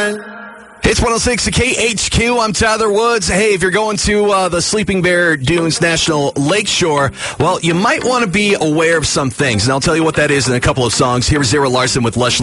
It's 106 to KHQ. I'm Tyler Woods. Hey, if you're going to the Sleeping Bear Dunes National Lakeshore, well, you might want to be aware of some things, and I'll tell you what that is in a couple of songs. Here's Zara Larson with Lush